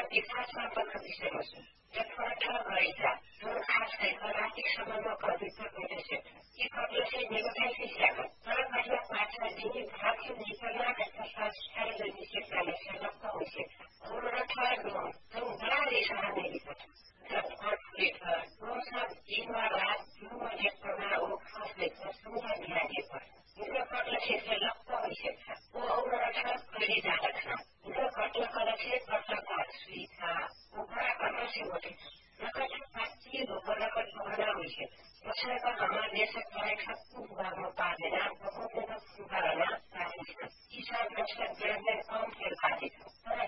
एक खासमा पनि विषयवस्तु जसबाट रहेका जो खासै रातिसम्ममा कविता गरिसक्छ यी कविताले नेगोटाइजेसन तर महिला पाठा दिने भाग नेता